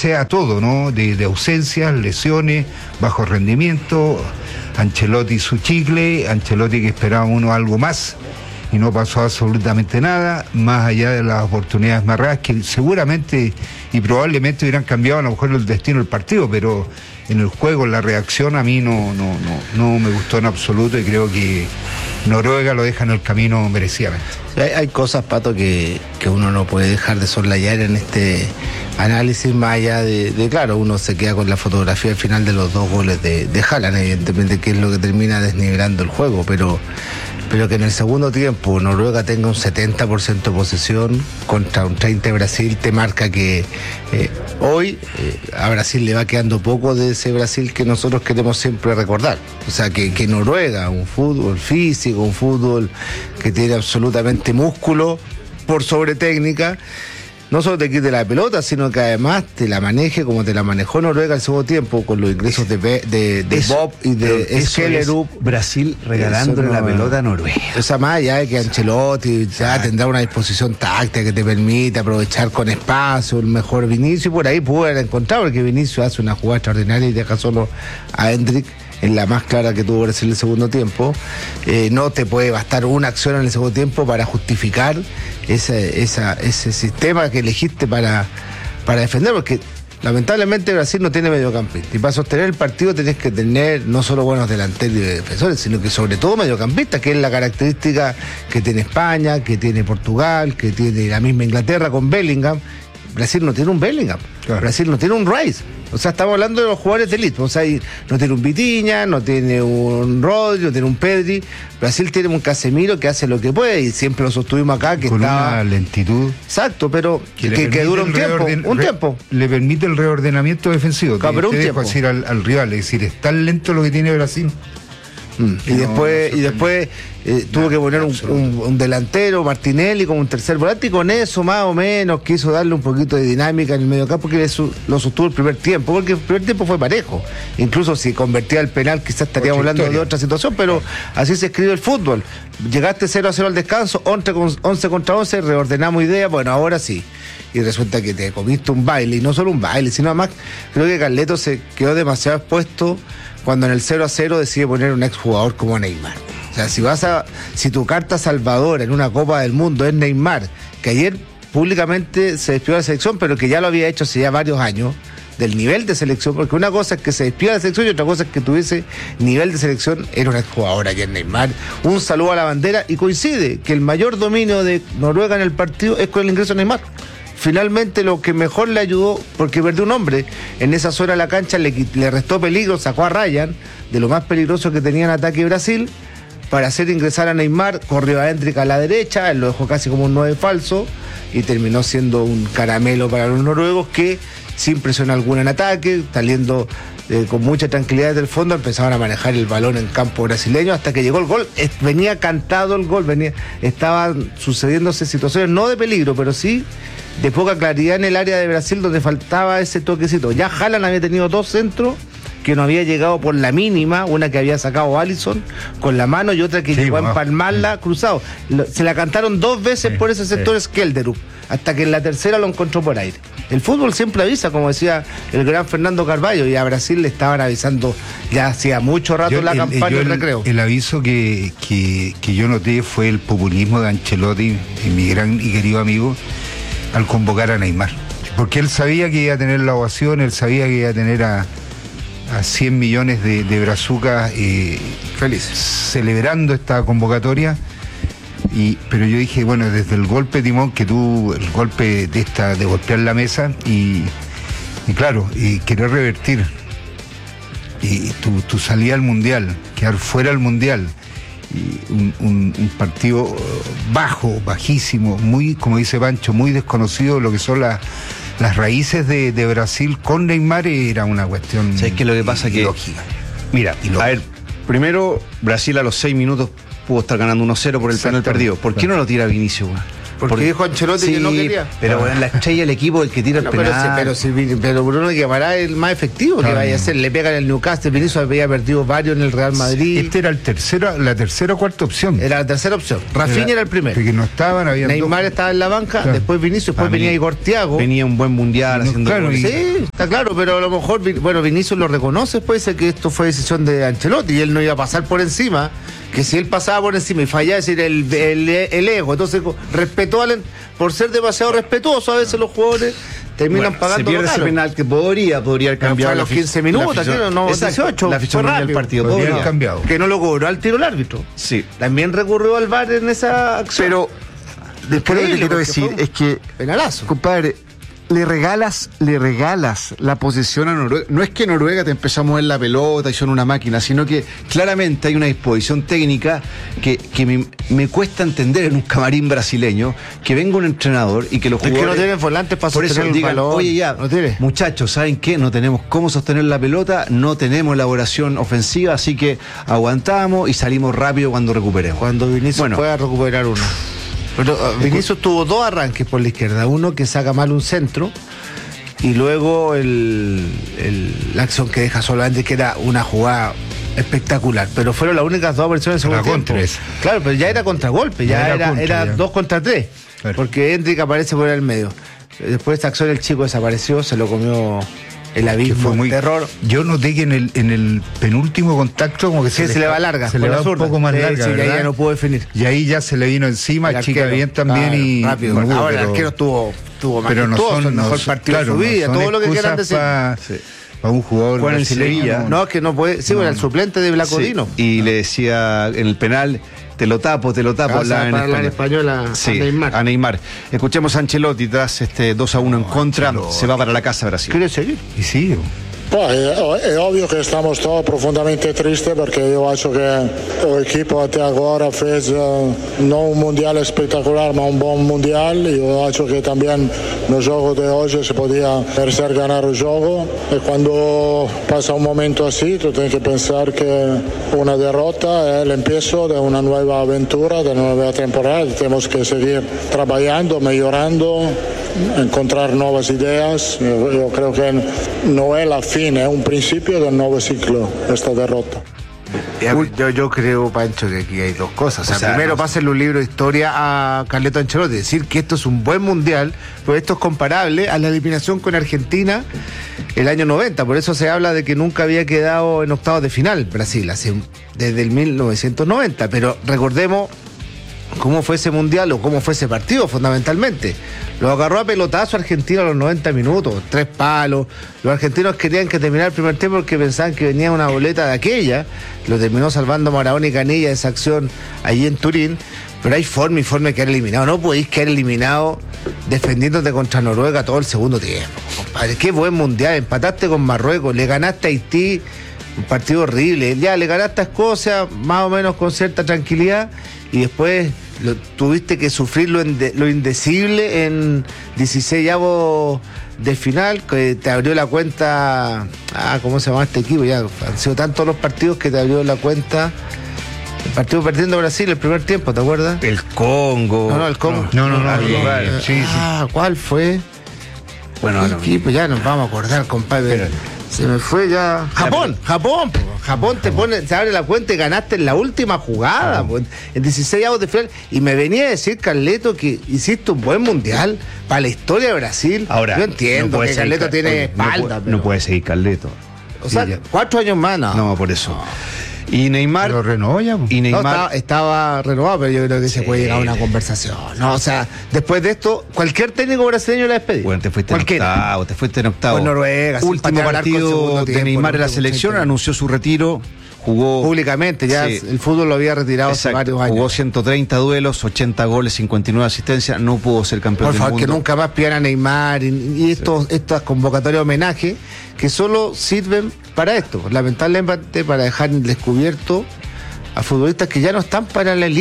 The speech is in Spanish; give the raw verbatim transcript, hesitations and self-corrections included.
pese a todo, ¿no? De, de ausencias, lesiones, bajo rendimiento, Ancelotti su chicle, Ancelotti que esperaba uno algo más y no pasó absolutamente nada, más allá de las oportunidades más raras que seguramente y probablemente hubieran cambiado a lo mejor el destino del partido, pero en el juego, en la reacción a mí no, no, no, no me gustó en absoluto y creo que Noruega lo deja en el camino merecidamente. Hay, hay cosas, Pato, que, que uno no puede dejar de soslayar en este análisis, más allá de, de, claro, uno se queda con la fotografía al final de los dos goles de, de Haaland, evidentemente, que es lo que termina desnivelando el juego, pero, pero que en el segundo tiempo Noruega tenga un setenta por ciento de posesión contra un treinta por ciento de Brasil, te marca que eh, hoy eh, a Brasil le va quedando poco de ese Brasil que nosotros queremos siempre recordar. O sea, que, que Noruega, un fútbol físico, un fútbol que tiene absolutamente músculo por sobre técnica, no solo te quite la pelota, sino que además te la maneje como te la manejó Noruega al segundo tiempo, con los ingresos de, de, de eso, Bob y de Skellerup. Brasil regalándole no, la pelota a Noruega. O sea, más allá de que Ancelotti ya tendrá una disposición táctica que te permite aprovechar con espacio el mejor Vinicius, y por ahí pudo haber encontrado, porque Vinicius hace una jugada extraordinaria y deja solo a Hendrik en la más clara que tuvo Brasil en el segundo tiempo. Eh, no te puede bastar una acción en el segundo tiempo para justificar ese, esa, ese sistema que elegiste para, para defender, porque lamentablemente Brasil no tiene mediocampista, y para sostener el partido tenés que tener no solo buenos delanteros y defensores, sino que sobre todo mediocampistas, que es la característica que tiene España, que tiene Portugal, que tiene la misma Inglaterra con Bellingham. Brasil no tiene un Bellingham, claro. Brasil no tiene un Rice. O sea, estamos hablando de los jugadores de élite. O sea, no tiene un Vitinha, no tiene un Rodri, no tiene un Pedri. Brasil tiene un Casemiro que hace lo que puede y siempre lo sostuvimos acá. Que con estaba... una lentitud. Exacto, pero que, que, que dura un tiempo. Reorden... Un re... tiempo. Le permite el reordenamiento defensivo. Claro, pero un tiempo. Decir al, al rival, es decir, es tan lento lo que tiene Brasil. Mm. Y, no, después, no y después eh, tuvo que poner un, un, un delantero, Martinelli, como un tercer volante, y con eso más o menos quiso darle un poquito de dinámica en el mediocampo, que su, lo sostuvo el primer tiempo, porque el primer tiempo fue parejo. Incluso si convertía el penal quizás estaríamos hablando de otra situación, pero así se escribe el fútbol. Llegaste cero a cero al descanso, once contra once, reordenamos ideas, bueno, ahora sí. Y resulta que te comiste un baile, y no solo un baile, sino además creo que Carleto se quedó demasiado expuesto cuando en el cero a cero decide poner un exjugador como Neymar. O sea, si vas a, si tu carta salvadora en una Copa del Mundo es Neymar, que ayer públicamente se despidió de la selección, pero que ya lo había hecho hace ya varios años, del nivel de selección, porque una cosa es que se despida de la selección y otra cosa es que tuviese nivel de selección, era un exjugador ayer Neymar. Un saludo a la bandera, y coincide que el mayor dominio de Noruega en el partido es con el ingreso de Neymar. Finalmente lo que mejor le ayudó, porque perdió un hombre en esa zona de la cancha, le, le restó peligro, sacó a Ryan de lo más peligroso que tenía en ataque Brasil para hacer ingresar a Neymar, corrió a Hendrik a la derecha, él lo dejó casi como un nueve falso y terminó siendo un caramelo para los noruegos que sin presión alguna en ataque, saliendo eh, con mucha tranquilidad desde el fondo, empezaban a manejar el balón en campo brasileño hasta que llegó el gol. Es, venía cantado el gol, venía, estaban sucediéndose situaciones no de peligro, pero sí de poca claridad en el área de Brasil, donde faltaba ese toquecito. Ya Haaland había tenido dos centros que no había llegado por la mínima, una que había sacado Alisson con la mano y otra que sí, llegó wow. a empalmarla cruzado. Se la cantaron dos veces sí, por ese sector sí. Skelderup, hasta que en la tercera lo encontró por aire. El fútbol siempre avisa, como decía el gran Fernando Carvalho, y a Brasil le estaban avisando ya hacía mucho rato yo, la el, campaña del recreo. El aviso que, que, que yo noté fue el populismo de Ancelotti, mi gran y querido amigo, al convocar a Neymar, porque él sabía que iba a tener la ovación, él sabía que iba a tener a, a cien millones de, de brazucas eh, felices celebrando esta convocatoria, y, pero yo dije, bueno, desde el golpe timón que tú, el golpe de esta de golpear la mesa y, y claro, y querer revertir y tu, tu salida al mundial, quedar fuera del mundial, y un, un, un partido bajo, bajísimo, muy, como dice Pancho, muy desconocido lo que son las las raíces de, de Brasil con Neymar, era una cuestión. ¿Sabes qué es lo que pasa? Que lógica. Mira, ilógica. A ver, primero Brasil a los seis minutos pudo estar ganando uno cero por el penal perdido. ¿Por qué no lo tira Vinicius, güey? Porque, porque dijo Ancelotti sí, que no quería. Pero bueno, la estrella del equipo el que tira el no, penal. Pero, si, pero, si, pero Bruno Guimarães es el más efectivo claro. que vaya a ser. Le pegan el Newcastle, Vinicius había perdido varios en el Real Madrid. Este era el tercero, la tercera o cuarta opción. Era la tercera opción. Rafinha era, era el primero. Porque no estaban, había Neymar dos. Estaba en la banca, claro. después Vinicius, después También venía Igor Thiago. Venía un buen mundial no, haciendo claro, y... Sí, está claro, pero a lo mejor, bueno, Vinicius lo reconoce, después dice que esto fue decisión de Ancelotti y él no iba a pasar por encima. Que si él pasaba por encima y fallaba, es decir, el, el, el ego. Entonces, respetó al, por ser demasiado respetuoso, a veces los jugadores terminan bueno, pagando. Se pierde ese penal que podría, podría cambiar. A los quince minutos, la no, dieciocho. La fisonomía del partido. Podría haber cambiado. Que no lo cobró al tiro el árbitro. Sí. También recurrió al V A R en esa acción. Pero, después lo que te quiero decir es que, penalazo. Compadre, le regalas, le regalas la posesión a Noruega. No es que Noruega te empezó a mover la pelota y son una máquina, sino que claramente hay una disposición técnica que, que me, me cuesta entender en un camarín brasileño que venga un entrenador y que los jugadores... Es que no tienen volantes para por sostener eso digan, el balón. Oye ya, ¿No tiene? Muchachos, ¿saben qué? No tenemos cómo sostener la pelota, no tenemos elaboración ofensiva, así que aguantamos y salimos rápido cuando recuperemos. Cuando Vinicius bueno, pueda recuperar uno. Pero uh, Vinicius tuvo dos arranques por la izquierda, uno que saca mal un centro y luego el, el, la acción que deja solamente que era una jugada espectacular, pero fueron las únicas dos versiones en segundo tiempo. Claro, pero ya era contragolpe, ya, ya era, era, contra, era ya. dos contra tres, claro. Porque Hendrik aparece por el medio. Después de esta acción el chico desapareció, se lo comió el abismo, fue muy terror. Yo noté que en el, en el penúltimo contacto como que sí, se, se le va larga, se le va un poco más sí, larga, sí, y ahí ya no pudo definir. Y ahí ya se le vino encima, el chica bien también claro, y rápido. Bueno, ahora pero, el arquero estuvo, estuvo pero no son, el mejor no, partido claro, de su vida, no todo lo que quieran decir. Pa, sí. Para un jugador Juan en Sevilla. No, es que no puede, sí, no, bueno, el suplente de Blacodino. Sí, y le decía en el penal, te lo tapo, te lo tapo. Habla en, en español a, sí, a Neymar. A Neymar. Escuchemos a Ancelotti tras este dos a uno en contra, Ancelotti. Se va para la casa Brasil. ¿Quiere seguir? Y sí. Poi è, è ovvio che stiamo todos profondamente tristes perché io acho che l'equipo até agora fez uh, non un mondiale spettacolare ma un buon mondiale. Io acho che também no jogo de hoje se podia merecer ganhar o jogo e quando passa un momento así tu tienes que pensar que una derrota è l'empiezo de una nueva aventura, de una nueva temporada. Tenemos que seguir trabajando, mejorando, encontrar nuevas ideas. Yo, yo creo que no es la fin, es un principio del nuevo ciclo esta derrota. Yo, yo creo, Pancho, que aquí hay dos cosas. O sea, o sea primero, no, pásenle un libro de historia a Carleto Ancelotti, decir que esto es un buen mundial, pero esto es comparable a la eliminación con Argentina el año noventa. Por eso se habla de que nunca había quedado en octavos de final Brasil, hace, desde el mil novecientos noventa. Pero recordemos cómo fue ese mundial o cómo fue ese partido fundamentalmente. Lo agarró a pelotazo Argentina a los noventa minutos, tres palos. Los argentinos querían que terminara el primer tiempo porque pensaban que venía una boleta de aquella. Lo terminó salvando Maradona y Canilla de esa acción allí en Turín. Pero hay forma y forma de quedar eliminado. No podéis quedar eliminado defendiéndote contra Noruega todo el segundo tiempo, compadre. Qué buen mundial. Empataste con Marruecos, le ganaste a Haití, un partido horrible. Ya le ganaste a Escocia, más o menos con cierta tranquilidad. Y después lo, tuviste que sufrir lo, inde, lo indecible en dieciseisavos de final, que te abrió la cuenta. Ah, ¿cómo se llama este equipo? Ya han sido tantos los partidos que te abrió la cuenta. El partido perdiendo Brasil el primer tiempo, ¿te acuerdas? El Congo. No, no, el Congo. No, no, no. no, no, no, no sí, ah, sí. ¿Cuál fue? Bueno, no. Equipo? Ya nos vamos a acordar, compadre. Pero, se me fue ya. Japón, Japón, Japón te pone, se abre la cuenta y ganaste en la última jugada, pues, en dieciseisavos de final. Y me venía a decir, Carleto, que hiciste un buen mundial para la historia de Brasil. Ahora, yo entiendo no que Carleto seguir, tiene oye, espalda. No puede, pero... no puede seguir Carleto. O sea, sí, cuatro años más, no. No, por eso. Y Neymar. Lo renovó ya. Y Neymar. No, estaba, estaba renovado, pero yo creo que sí, se puede llegar a una conversación. No, o sea, después de esto, cualquier técnico brasileño la despedí. Bueno, te fuiste Cualquiera. en octavo, te fuiste en octavo. Con Noruega, último partido de Neymar en la selección, anunció su retiro. Jugó públicamente, ya sí. El fútbol lo había retirado Exacto. hace varios años. Jugó ciento treinta duelos, ochenta goles, cincuenta y nueve asistencias, no pudo ser campeón Por del favor, mundo. Que nunca más pidan a Neymar y, y estos, sí. estas convocatorias de homenaje que solo sirven para esto, lamentablemente para dejar descubierto a futbolistas que ya no están para la elite.